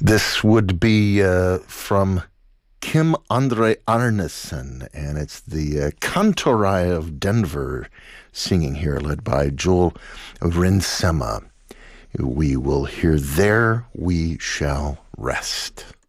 This would be from Kim Andre Arnesen, and it's the Kantorai of Denver singing here, led by Joel Rinsema. We will hear There We Shall Rest.